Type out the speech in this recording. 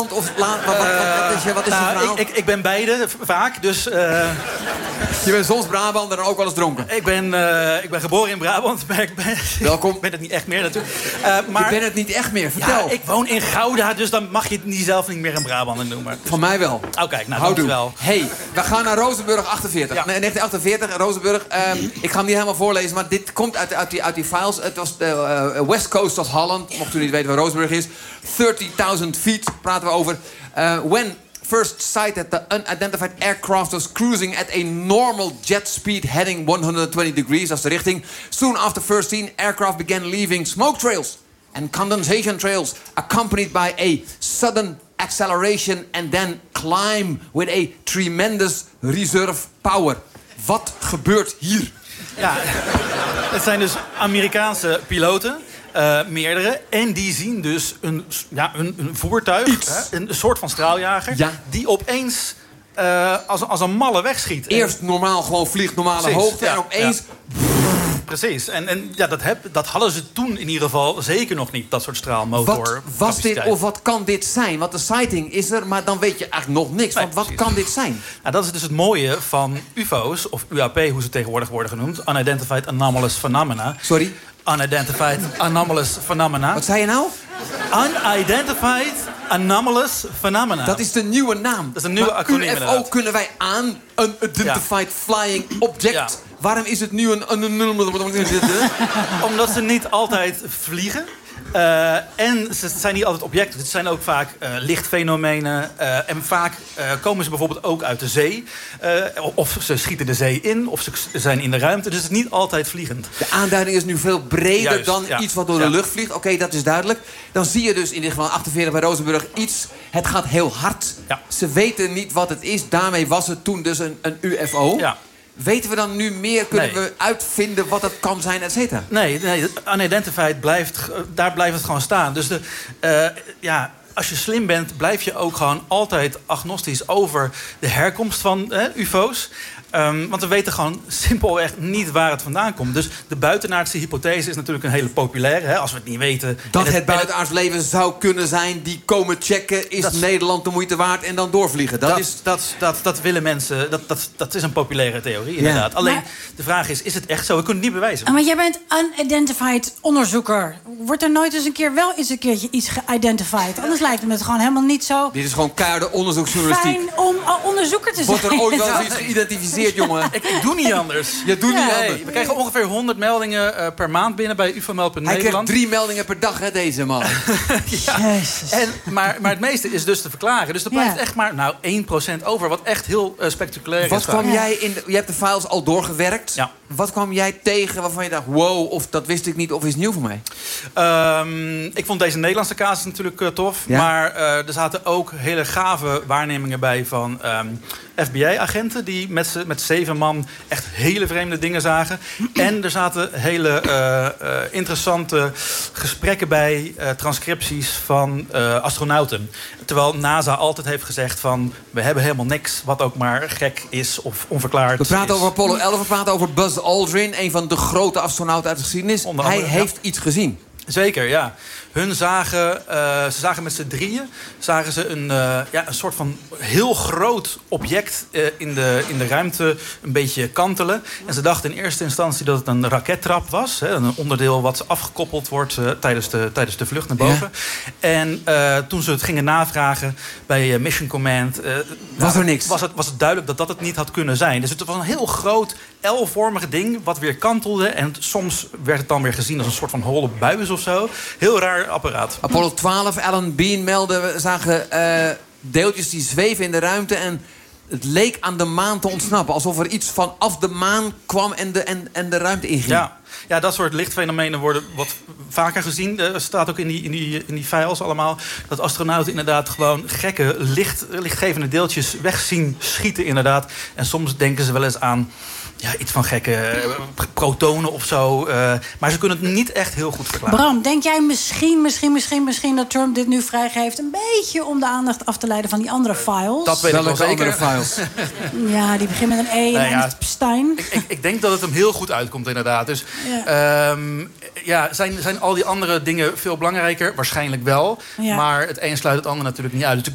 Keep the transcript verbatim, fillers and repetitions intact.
Brabant of... La, wat, wat, wat, wat is je, wat is nou, je verhaal? Ik, ik, ik ben beide, v- vaak, dus... Uh... Je bent soms Brabant en dan ook wel eens dronken. Ik ben, uh, ik ben geboren in Brabant, maar ik ben... Welkom. Ik ben het niet echt meer natuurlijk. Uh, maar... Je bent het niet echt meer, vertel. Ja, ik woon in Gouda, dus dan mag je het niet zelf niet meer een Brabander noemen. Dus... Van mij wel. Oh, kijk, nou, Houdoe. wel. Hey, we gaan naar Rozenburg achtenveertig. Ja. Nee, negentien achtenveertig, Rozenburg. Um, ik ga hem niet helemaal voorlezen, maar dit komt uit, uit, die, uit die files. Het was de uh, West Coast of Holland. Mocht u niet weten waar Rozenburg is. thirty thousand feet praten we over. Uh, when first sighted, the unidentified aircraft was cruising at a normal jet speed heading one hundred twenty degrees. Dat is de richting. Soon after first seen, aircraft began leaving smoke trails and condensation trails, accompanied by a sudden acceleration and then climb with a tremendous reserve power. Wat gebeurt hier? Ja, het zijn dus Amerikaanse piloten. Uh, meerdere. En die zien dus een, ja, een, een voertuig, hè, een soort van straaljager... Ja. die opeens uh, als, als een malle wegschiet. Eerst normaal gewoon vliegt, normale Precies, hoogte... ja, en opeens... Ja. Precies. En, en ja, dat, heb, dat hadden ze toen in ieder geval zeker nog niet, dat soort straalmotor. Wat was dit of wat kan dit zijn? Want de sighting is er, maar dan weet je eigenlijk nog niks. Nee, Want wat precies. kan dit zijn? Nou, dat is dus het mooie van U F O's, of U A P, hoe ze tegenwoordig worden genoemd. Unidentified Anomalous Phenomena. Sorry? Unidentified Anomalous Phenomena. Wat zei je nou? Unidentified Anomalous Phenomena. Dat is de nieuwe naam. Dat is een nieuwe maar acroniem, U F O inderdaad. kunnen wij aan. Unidentified Flying Object. Ja. Waarom is het nu een... Omdat ze niet altijd vliegen. Uh, en ze zijn niet altijd objecten. Het zijn ook vaak uh, lichtfenomenen. Uh, en vaak uh, komen ze bijvoorbeeld ook uit de zee. Uh, of ze schieten de zee in. Of ze zijn in de ruimte. Dus het is niet altijd vliegend. De aanduiding is nu veel breder Juist, dan ja. iets wat door de Ja. lucht vliegt. Oké, okay, dat is duidelijk. Dan zie je dus in dit geval achtenveertig bij Rozenburg iets. Het gaat heel hard. Ja. Ze weten niet wat het is. Daarmee was het toen dus een, een U F O. Ja. Weten we dan nu meer? Kunnen Nee. we uitvinden wat het kan zijn, et cetera? Nee, nee, unidentified blijft, daar blijft het gewoon staan. Dus de, uh, ja, als je slim bent, blijf je ook gewoon altijd agnostisch over de herkomst van uh, U F O's. Um, want we weten gewoon simpelweg niet waar het vandaan komt. Dus de buitenaardse hypothese is natuurlijk een hele populaire. Hè, als we het niet weten. Dat het, het buitenaards leven zou kunnen zijn. Die komen checken. Is Dat is- Nederland de moeite waard? En dan doorvliegen. Dat, Dat, is... dat, dat, dat willen mensen. Dat, dat, dat is een populaire theorie, inderdaad. Alleen Maar- de vraag is: is het echt zo? We kunnen het niet bewijzen. Ah, maar jij bent unidentified onderzoeker. Wordt er nooit eens een keer wel eens een keertje iets geidentified? Anders lijkt het me gewoon helemaal niet zo Dit is gewoon keiharde onderzoeksjournalistiek. fijn om uh, onderzoeker te zijn. Wordt er ooit wel eens iets geïdentificeerd, jongen? Ik, ik doe niet anders. Je doet niet Ja. anders. Nee, we krijgen ongeveer honderd meldingen uh, per maand binnen bij U F O Meld punt Hij krijgt Nederland. drie meldingen per dag, hè, deze man. Jezus. En, maar, maar het meeste is dus te verklaren. Dus er blijft Ja. echt maar nou, één procent over. Wat echt heel uh, spectaculair Wat is. kwam Ja. jij in... De, je hebt de files al doorgewerkt. Ja. Wat kwam jij tegen waarvan je dacht... wow, of dat wist ik niet, of is nieuw voor mij? Um, ik vond deze Nederlandse casus natuurlijk uh, tof. Ja? Maar uh, er zaten ook hele gave waarnemingen bij van um, F B I-agenten... die met, z'n- met zeven man echt hele vreemde dingen zagen. En er zaten hele uh, uh, interessante gesprekken bij... Uh, transcripties van uh, astronauten. Terwijl NASA altijd heeft gezegd van... we hebben helemaal niks wat ook maar gek is of onverklaard We praten is. over Apollo elf, we praten over Buzz Aldrin... een van de grote astronauten uit de geschiedenis. Onder Hij andere, ja. heeft iets gezien. Zeker, ja. Hun zagen, uh, ze zagen met z'n drieën zagen ze een, uh, ja, een soort van heel groot object uh, in, de, in de ruimte een beetje kantelen. En ze dachten in eerste instantie dat het een rakettrap was. Hè, een onderdeel wat afgekoppeld wordt uh, tijdens, de, tijdens de vlucht naar boven. Ja. En uh, toen ze het gingen navragen bij uh, Mission Command... Uh, Was er niks? Was het, was het duidelijk dat dat het niet had kunnen zijn. Dus het was een heel groot L-vormig ding wat weer kantelde. En soms werd het dan weer gezien als een soort van holle buis of zo. Heel raar apparaat. Apollo twaalf, Alan Bean meldde... we zagen uh, deeltjes die zweven in de ruimte... en het leek aan de maan te ontsnappen. Alsof er iets vanaf de maan kwam en de, en, en de ruimte inging. Ja. Ja, dat soort lichtfenomenen worden wat vaker gezien. Er staat ook in die, in, die, in die files allemaal... dat astronauten inderdaad gewoon gekke licht, lichtgevende deeltjes weg zien schieten inderdaad. En soms denken ze wel eens aan... ja, iets van gekke uh, protonen of zo. Uh, maar ze kunnen het niet echt heel goed verklaren. Bram, denk jij misschien, misschien, misschien, misschien... dat Trump dit nu vrijgeeft... een beetje om de aandacht af te leiden van die andere files? Dat weet ik wel Welke zeker. andere files? Ja, die beginnen met een E en Nou ja, eindigt op Stein. Ik, ik, ik denk dat het hem heel goed uitkomt, inderdaad. Dus ja, um, ja zijn, zijn al die andere dingen veel belangrijker? Waarschijnlijk wel. Ja. Maar het een sluit het ander natuurlijk niet uit. Dus